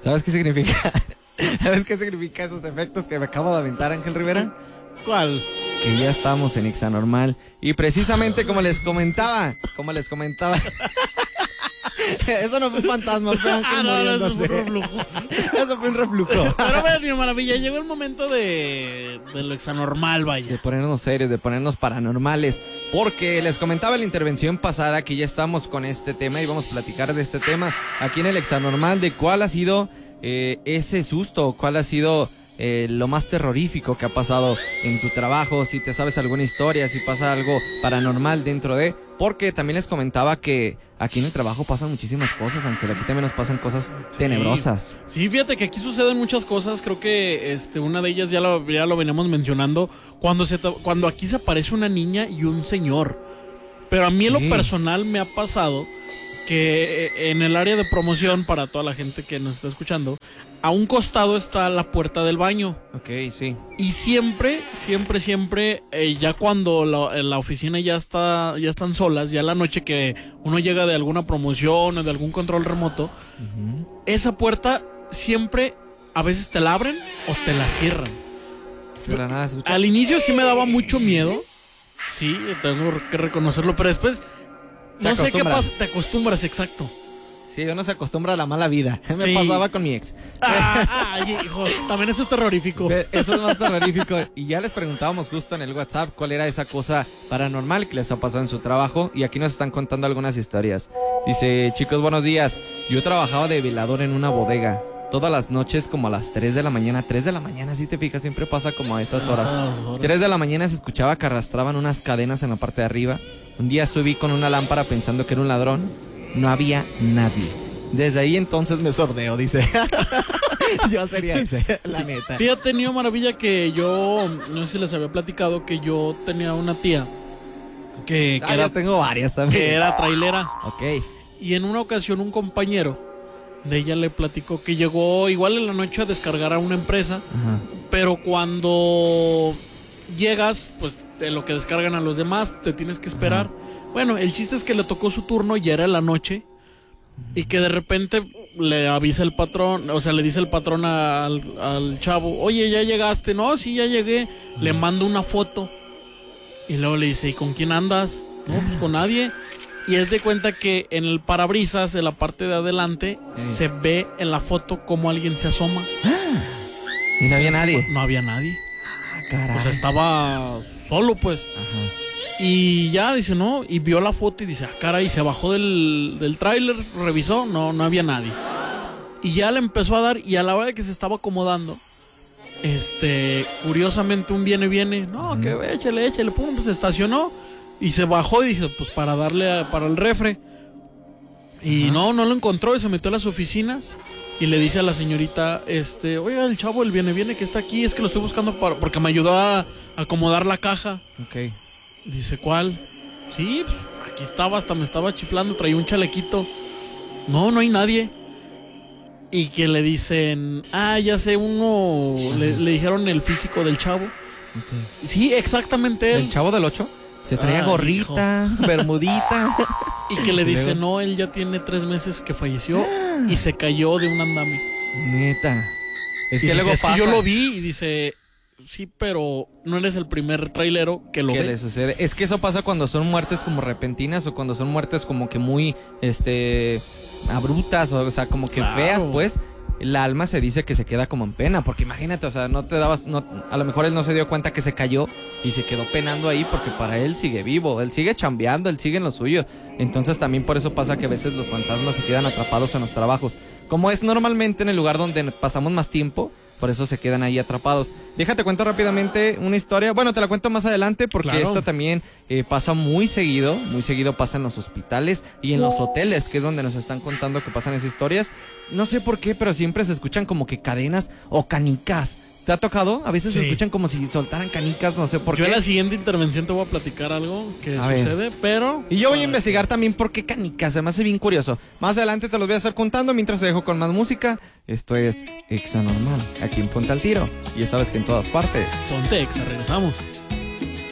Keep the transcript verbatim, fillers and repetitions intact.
¿Sabes qué significa? ¿Sabes qué significa esos efectos que me acabo de aventar, Ángel Rivera? ¿Cuál? Que ya estamos en Exanormal. Y precisamente como les comentaba, como les comentaba... Eso no fue un fantasma, fue Ángel Ah, no, no, eso muriéndose. fue un reflujo. Eso fue un reflujo. Pero bueno, mi maravilla, llegó el momento de, de lo exanormal, vaya. De ponernos serios, de ponernos paranormales. Porque les comentaba en la intervención pasada que ya estamos con este tema y vamos a platicar de este tema aquí en el Exanormal, de cuál ha sido eh, ese susto, cuál ha sido eh, lo más terrorífico que ha pasado en tu trabajo, si te sabes alguna historia, si pasa algo paranormal dentro de... Porque también les comentaba que aquí en el trabajo pasan muchísimas cosas, aunque aquí también nos pasan cosas Sí. tenebrosas. Sí, fíjate que aquí suceden muchas cosas. Creo que este, una de ellas ya lo, ya lo veníamos mencionando. Cuando, se, cuando aquí se aparece una niña y un señor. Pero a mí en lo Sí. personal me ha pasado que en el área de promoción, para toda la gente que nos está escuchando, a un costado está la puerta del baño. Ok, sí. Y siempre, siempre, siempre, eh, ya cuando la, la oficina ya está, ya están solas, ya la noche que uno llega de alguna promoción o de algún control remoto, uh-huh. esa puerta siempre, a veces te la abren o te la cierran. Pero nada, escucha. Al inicio sí me daba mucho miedo, sí, tengo que reconocerlo, pero después, no sé qué pasa, te acostumbras, exacto. Sí, uno se acostumbra a la mala vida. Me Sí. pasaba con mi ex. Ah, ay, hijo, también eso es terrorífico. Eso es más terrorífico. Y ya les preguntábamos justo en el WhatsApp cuál era esa cosa paranormal que les ha pasado en su trabajo. Y aquí nos están contando algunas historias. Dice, chicos, buenos días. Yo trabajaba de velador en una bodega. Todas las noches como a las tres de la mañana. tres de la mañana, si te fijas, siempre pasa como a esas horas. tres de la mañana se escuchaba que arrastraban unas cadenas en la parte de arriba. Un día subí con una lámpara pensando que era un ladrón. No había nadie. Desde ahí entonces me sordeo, dice. Yo sería ese, la neta. Fíjate, Niño Maravilla, que yo, no sé si les había platicado, que yo tenía una tía que, que ah, era, yo tengo varias también. Que era trailera. Ok. Y en una ocasión un compañero de ella le platicó que llegó igual en la noche a descargar a una empresa. Ajá. Pero cuando llegas, pues de lo que descargan a los demás, te tienes que esperar. Ajá. Bueno, el chiste es que le tocó su turno, ya era la noche, y que de repente le avisa el patrón, o sea, le dice el patrón al, al chavo, oye, ¿ya llegaste? No, sí, ya llegué. Uh-huh. Le mando una foto, y luego le dice, ¿y con quién andas? No, pues con nadie. Y es de cuenta que en el parabrisas, en la parte de adelante, sí. se ve en la foto como alguien se asoma. Y no había nadie. No había nadie. Ah, caray. O sea, estaba solo, pues. Ajá. Y ya dice, no, y vio la foto y dice, ah, caray, se bajó del, del tráiler, revisó, no, no había nadie. Y ya le empezó a dar, y a la hora de que se estaba acomodando, este, curiosamente un viene, viene, no, uh-huh. que échale, échale, pum, pues se estacionó, y se bajó y dijo, pues para darle a, para el refre. Y uh-huh. no, no lo encontró, y se metió a las oficinas, y le dice a la señorita, este, oiga, el chavo, el viene, viene que está aquí, es que lo estoy buscando para, porque me ayudó a acomodar la caja. Ok. Dice, ¿cuál? Sí, pues, aquí estaba, hasta me estaba chiflando, traía un chalequito. No, no hay nadie. Y que le dicen, ah, ya sé, uno, le, le dijeron el físico del chavo. Okay. Sí, exactamente él. ¿El chavo del ocho? Se traía ah, gorrita, hijo. bermudita. Y que le dice, no, él ya tiene tres meses que falleció y se cayó de un andamio. Neta. Es y que dice, luego es pasa. que yo lo vi y dice... Sí, pero no eres el primer trailero que lo ¿Qué ve. le sucede? Es que eso pasa cuando son muertes como repentinas o cuando son muertes como que muy, este, abruptas, o, o sea, como que claro. feas, pues. El alma se dice que se queda como en pena, porque imagínate, o sea, no te dabas, no, a lo mejor él no se dio cuenta que se cayó y se quedó penando ahí porque para él sigue vivo, él sigue chambeando, él sigue en lo suyo. Entonces también por eso pasa que a veces los fantasmas se quedan atrapados en los trabajos. Como es normalmente en el lugar donde pasamos más tiempo, por eso se quedan ahí atrapados. Déjate cuento rápidamente una historia. Bueno, te la cuento más adelante porque claro. esta también eh, pasa muy seguido. Muy seguido pasa en los hospitales y en los hoteles, que es donde nos están contando que pasan esas historias. No sé por qué, pero siempre se escuchan como que cadenas o canicas. ¿Te ha tocado? A veces sí. se escuchan como si soltaran canicas, no sé por yo qué. Yo en la siguiente intervención te voy a platicar algo que a sucede, ver. pero... Y yo voy a investigar también por qué canicas, se me hace bien curioso. Más adelante te los voy a estar contando mientras te dejo con más música. Esto es Exanormal, aquí en Ponte al Tiro. Y ya sabes que en todas partes... Ponte Exa, regresamos.